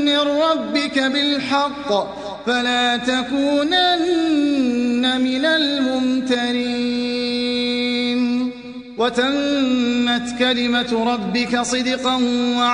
من ربك بالحق فلا تكونن من الممترين وتمت كلمة ربك صدقا